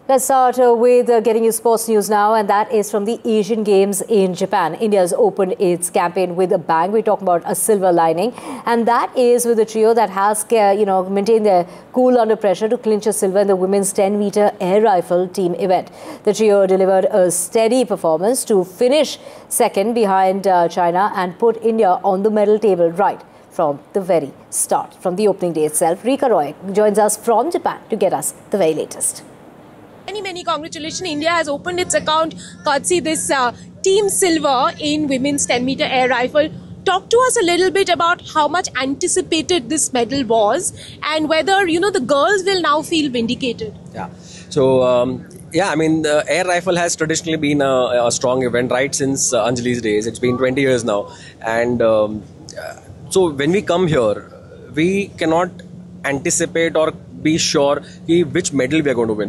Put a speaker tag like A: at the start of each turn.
A: Let's start with getting you sports news now, and that is from the Asian Games in Japan. India has opened its campaign with a bang. We talk about a silver lining, and that is with a trio that has, maintained their cool under pressure to clinch a silver in the women's 10-meter air rifle team event. The trio delivered a steady performance to finish second behind China and put India on the medal table right from the very start. From the opening day itself, Rika Roy joins us from Japan to get us the very latest.
B: Many congratulations. India has opened its account courtesy this team silver in women's 10-meter air rifle. Talk to us a little bit about how much anticipated this medal was and whether, the girls will now feel vindicated.
C: Yeah. So, the air rifle has traditionally been a strong event right since Anjali's days. It's been 20 years now. And so when we come here, we cannot anticipate or be sure which medal we are going to win.